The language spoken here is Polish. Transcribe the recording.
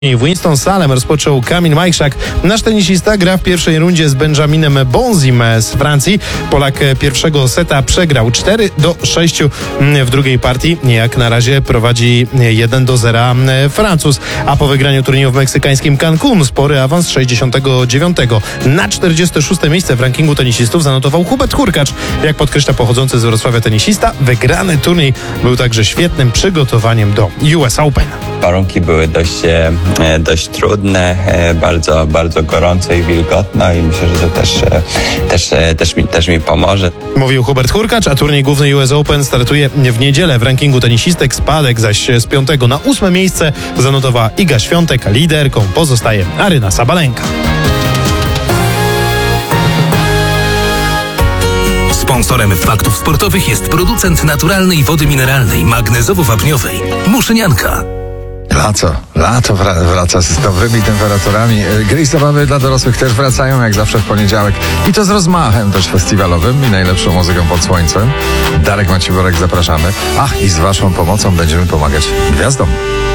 W Winston-Salem rozpoczął Kamil Majchrzak. Nasz tenisista gra w pierwszej rundzie z Benjaminem Bonzim z Francji. Polak pierwszego seta przegrał 4-6 w drugiej partii. Jak na razie prowadzi 1-0 Francuz. A po wygraniu turnieju w meksykańskim Cancun spory awans 69 na 46 miejsce w rankingu tenisistów zanotował Hubert Hurkacz. Jak podkreśla pochodzący z Wrocławia tenisista, wygrany turniej był także świetnym przygotowaniem do US Open. Warunki były dość trudne, bardzo gorąco i wilgotno i myślę, że to też mi pomoże. Mówił Hubert Hurkacz, a turniej główny US Open startuje w niedzielę. W rankingu tenisistek spadek zaś z 5 na 8 miejsce zanotowała Iga Świątek, a liderką pozostaje Aryna Sabalenka. Sponsorem faktów sportowych jest producent naturalnej wody mineralnej magnezowo-wapniowej Muszynianka. Lato wraca z dobrymi temperaturami. Gry i zabawy dla dorosłych też wracają, jak zawsze w poniedziałek. I to z rozmachem też festiwalowym i najlepszą muzyką pod słońcem. Darek Maciborek, zapraszamy. I z waszą pomocą będziemy pomagać gwiazdom.